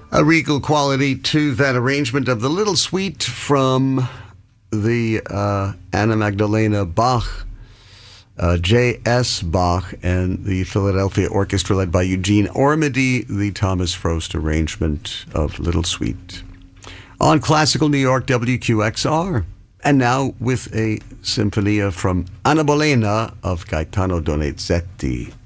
A regal quality to that arrangement of the Little Suite from the Anna Magdalena Bach, J.S. Bach, and the Philadelphia Orchestra led by Eugene Ormandy, the Thomas Frost arrangement of Little Suite. On Classical New York WQXR. And now with a sinfonia from Anna Bolena of Gaetano Donizetti.